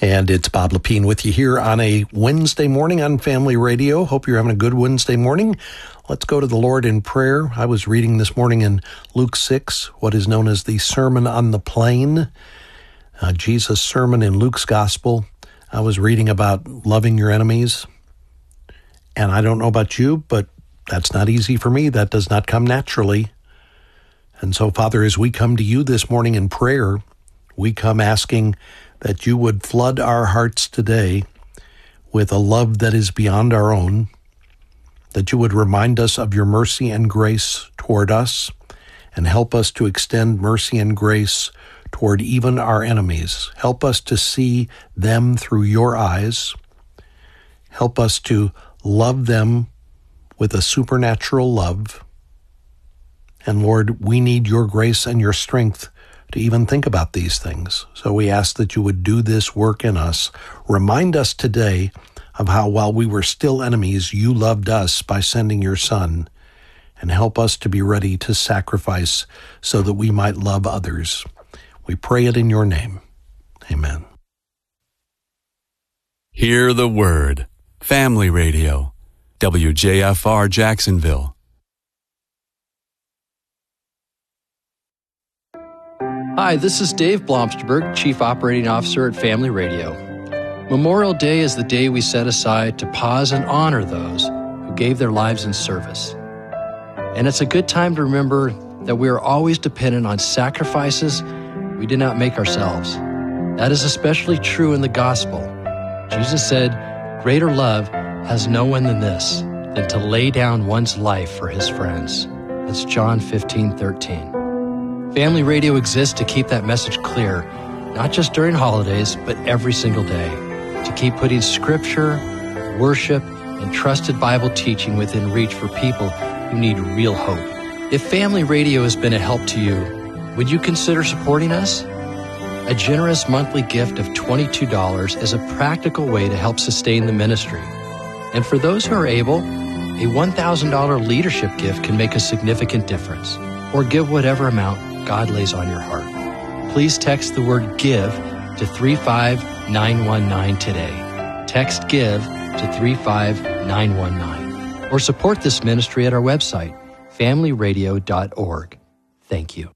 And it's Bob Lepine with you here on a Wednesday morning on Family Radio. Hope you're having a good Wednesday morning. Let's go to the Lord in prayer. I was reading this morning in Luke 6, what is known as the Sermon on the Plain, Jesus' sermon in Luke's Gospel. I was reading about loving your enemies. And I don't know about you, but that's not easy for me. That does not come naturally. And so, Father, as we come to you this morning in prayer, we come asking that you would flood our hearts today with a love that is beyond our own, that you would remind us of your mercy and grace toward us, and help us to extend mercy and grace toward even our enemies. Help us to see them through your eyes. Help us to love them with a supernatural love. And Lord, we need your grace and your strength to even think about these things. So we ask that you would do this work in us. Remind us today of how while we were still enemies, you loved us by sending your Son, and help us to be ready to sacrifice so that we might love others. We pray it in your name. Amen. Hear the Word. Family Radio. WJFR Jacksonville. Hi, this is Dave Blomsterberg, Chief Operating Officer at Family Radio. Memorial Day is the day we set aside to pause and honor those who gave their lives in service. And it's a good time to remember that we are always dependent on sacrifices we did not make ourselves. That is especially true in the gospel. Jesus said, "Greater love has no one than this, than to lay down one's life for his friends." That's John 15:13. Family Radio exists to keep that message clear, not just during holidays, but every single day, to keep putting scripture, worship, and trusted Bible teaching within reach for people who need real hope. If Family Radio has been a help to you, would you consider supporting us? A generous monthly gift of $22 is a practical way to help sustain the ministry. And for those who are able, a $1,000 leadership gift can make a significant difference. Or give whatever amount God lays on your heart. Please text the word GIVE to 35919 today. Text GIVE to 35919. Or support this ministry at our website, familyradio.org. Thank you.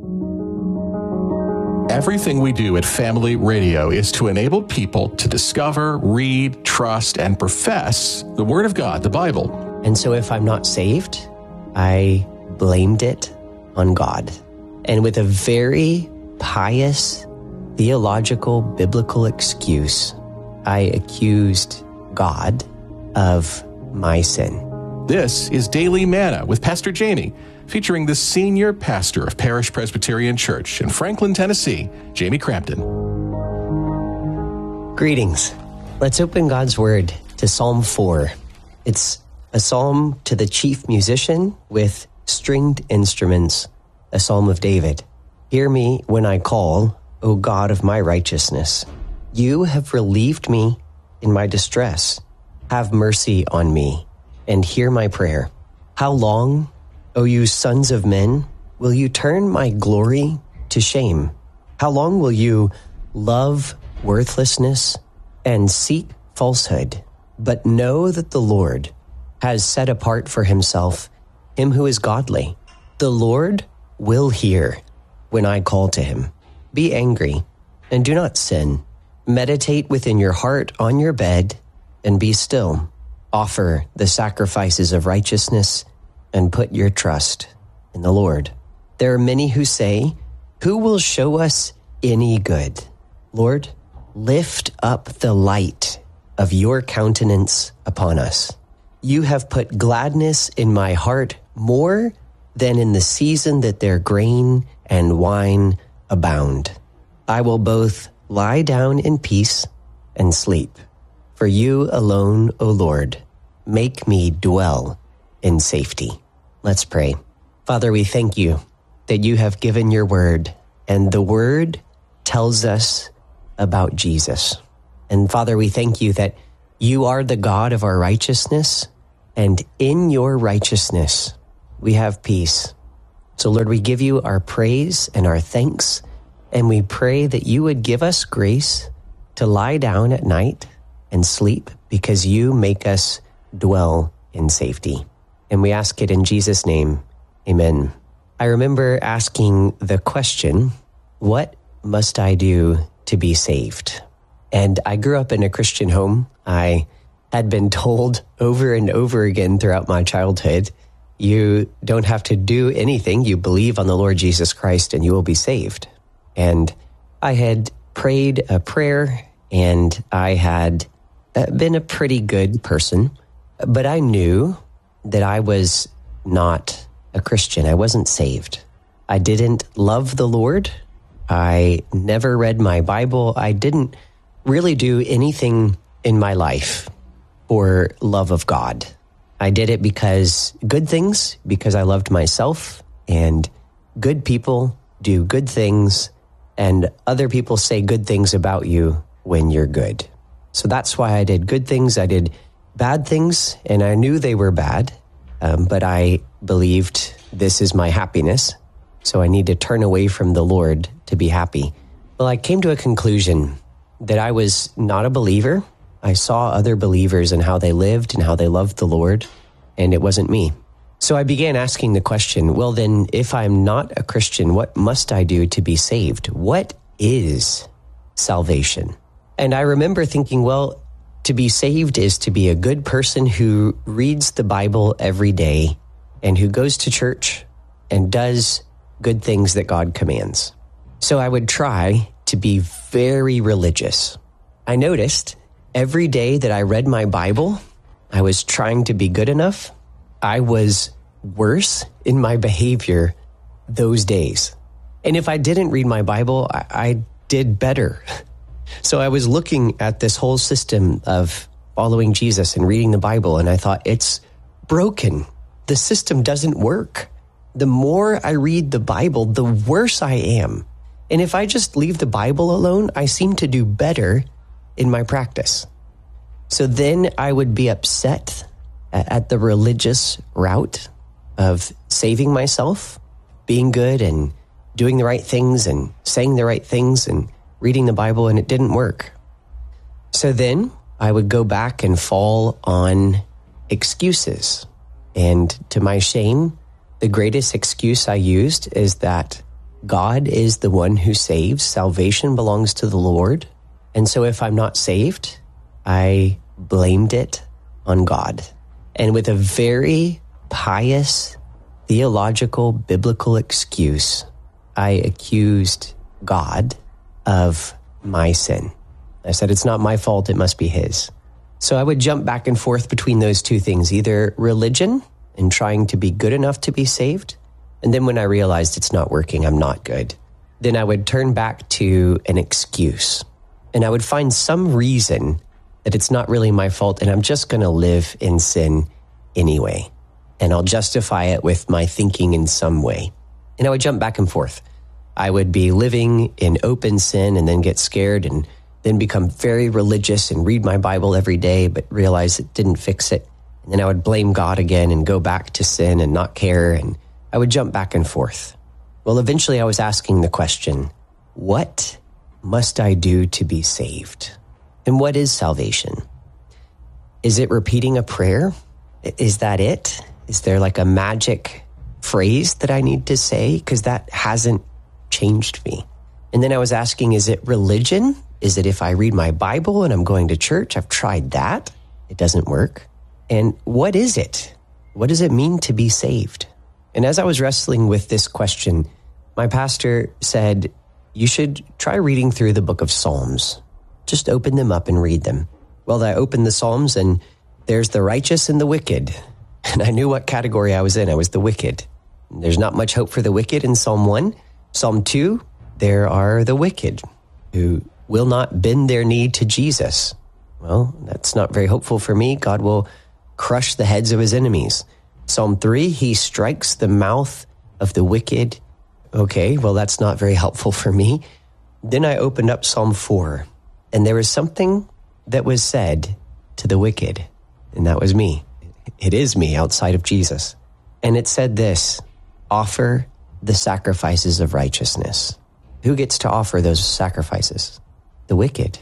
Everything we do at Family Radio is to enable people to discover, read, trust, and profess the Word of God, the Bible. And so if I'm not saved, I blamed it on God. And with a very pious, theological, biblical excuse, I accused God of my sin. This is Daily Manna with Pastor Jamie, featuring the senior pastor of Parish Presbyterian Church in Franklin, Tennessee, Jamie Crampton. Greetings. Let's open God's Word to Psalm 4. It's a psalm to the chief musician with stringed instruments, a psalm of David. Hear me when I call, O God of my righteousness. You have relieved me in my distress. Have mercy on me and hear my prayer. How long, O you sons of men, will you turn my glory to shame? How long will you love worthlessness and seek falsehood? But know that the Lord has set apart for himself him who is godly. The Lord will hear when I call to him. Be angry and do not sin. Meditate within your heart on your bed and be still. Offer the sacrifices of righteousness and put your trust in the Lord. There are many who say, who will show us any good? Lord, lift up the light of your countenance upon us. You have put gladness in my heart more than in the season that their grain and wine abound. I will both lie down in peace and sleep. For you alone, O Lord, make me dwell in safety. Let's pray. Father, we thank you that you have given your word, and the word tells us about Jesus. And Father, we thank you that you are the God of our righteousness, and in your righteousness we have peace. So Lord, we give you our praise and our thanks, and we pray that you would give us grace to lie down at night and sleep because you make us dwell in safety. And we ask it in Jesus' name. Amen. I remember asking the question, what must I do to be saved? And I grew up in a Christian home. I had been told over and over again throughout my childhood, you don't have to do anything. You believe on the Lord Jesus Christ and you will be saved. And I had prayed a prayer and I had been a pretty good person, but I knew that I was not a Christian. I wasn't saved. I didn't love the Lord. I never read my Bible. I didn't really do anything in my life for love of God. I did it because I loved myself, and good people do good things, and other people say good things about you when you're good. So that's why I did good things. I did bad things, and I knew they were bad, but I believed this is my happiness, so I need to turn away from the Lord to be happy. Well, I came to a conclusion that I was not a believer. I saw other believers and how they lived and how they loved the Lord, and it wasn't me. So I began asking the question, well then, if I'm not a Christian, what must I do to be saved? What is salvation? And I remember thinking, well, to be saved is to be a good person who reads the Bible every day and who goes to church and does good things that God commands. So I would try to be very religious. I noticed every day that I read my Bible, I was trying to be good enough. I was worse in my behavior those days. And if I didn't read my Bible, I did better. So I was looking at this whole system of following Jesus and reading the Bible, and I thought, it's broken. The system doesn't work. The more I read the Bible, the worse I am. And if I just leave the Bible alone, I seem to do better in my practice. So then I would be upset at the religious route of saving myself, being good and doing the right things and saying the right things and reading the Bible, and it didn't work. So then I would go back and fall on excuses. And to my shame, the greatest excuse I used is that God is the one who saves. Salvation belongs to the Lord. And so if I'm not saved, I blamed it on God. And with a very pious, theological, biblical excuse, I accused God of my sin. I said, it's not my fault, it must be his. So I would jump back and forth between those two things, either religion and trying to be good enough to be saved, and then when I realized it's not working, I'm not good, then I would turn back to an excuse. And I would find some reason that it's not really my fault and I'm just going to live in sin anyway. And I'll justify it with my thinking in some way. And I would jump back and forth. I would be living in open sin and then get scared and then become very religious and read my Bible every day, but realize it didn't fix it. And then I would blame God again and go back to sin and not care. And I would jump back and forth. Well, eventually I was asking the question, what must I do to be saved? And what is salvation? Is it repeating a prayer? Is that it? Is there like a magic phrase that I need to say? Because that hasn't changed me. And then I was asking, is it religion? Is it if I read my Bible and I'm going to church? I've tried that. It doesn't work. And what is it? What does it mean to be saved? And as I was wrestling with this question, my pastor said, you should try reading through the book of Psalms. Just open them up and read them. Well, I opened the Psalms and there's the righteous and the wicked. And I knew what category I was in. I was the wicked. There's not much hope for the wicked in Psalm 1. Psalm 2, there are the wicked who will not bend their knee to Jesus. Well, that's not very hopeful for me. God will crush the heads of his enemies. Psalm 3, he strikes the mouth of the wicked. Okay, well, that's not very helpful for me. Then I opened up Psalm 4, and there was something that was said to the wicked, and that was me. It is me outside of Jesus. And it said this, offer the sacrifices of righteousness. Who gets to offer those sacrifices? The wicked.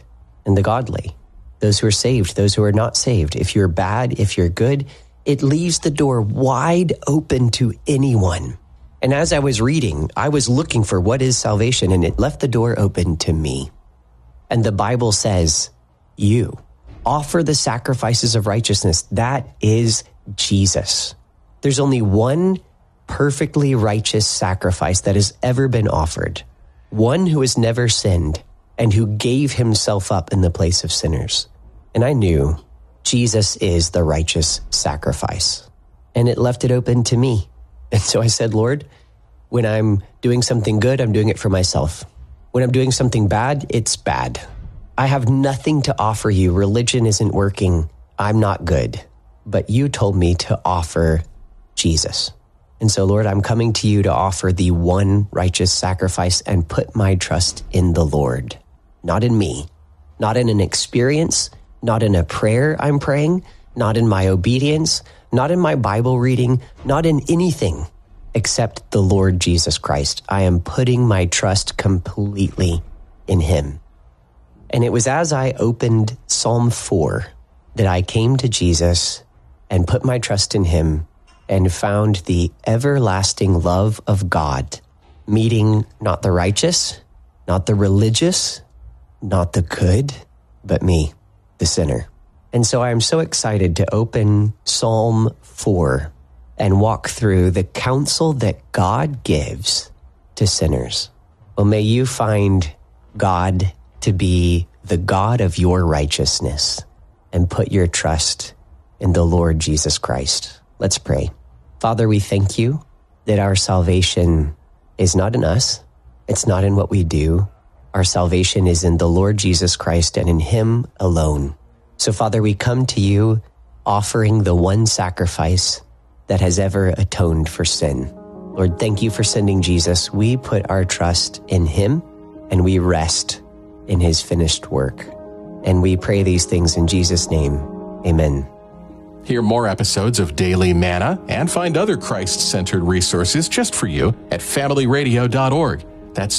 and the godly, those who are saved, those who are not saved. If you're bad, if you're good, it leaves the door wide open to anyone. And as I was reading, I was looking for what is salvation, and it left the door open to me. And the Bible says, you offer the sacrifices of righteousness. That is Jesus. There's only one perfectly righteous sacrifice that has ever been offered. One who has never sinned and who gave himself up in the place of sinners. And I knew Jesus is the righteous sacrifice. And it left it open to me. And so I said, Lord, when I'm doing something good, I'm doing it for myself. When I'm doing something bad, it's bad. I have nothing to offer you. Religion isn't working. I'm not good. But you told me to offer Jesus. And so, Lord, I'm coming to you to offer the one righteous sacrifice and put my trust in the Lord. Not in me, not in an experience, not in a prayer I'm praying, not in my obedience, not in my Bible reading, not in anything except the Lord Jesus Christ. I am putting my trust completely in him. And it was as I opened Psalm 4 that I came to Jesus and put my trust in him and found the everlasting love of God, meeting not the righteous, not the religious, not the good, but me, the sinner. And so I'm so excited to open Psalm 4 and walk through the counsel that God gives to sinners. Well, may you find God to be the God of your righteousness and put your trust in the Lord Jesus Christ. Let's pray. Father, we thank you that our salvation is not in us. It's not in what we do. Our salvation is in the Lord Jesus Christ and in him alone. So, Father, we come to you offering the one sacrifice that has ever atoned for sin. Lord, thank you for sending Jesus. We put our trust in him and we rest in his finished work. And we pray these things in Jesus' name. Amen. Hear more episodes of Daily Manna and find other Christ-centered resources just for you at familyradio.org. That's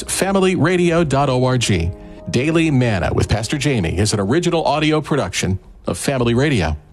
familyradio.org. Daily Manna with Pastor Jamie is an original audio production of Family Radio.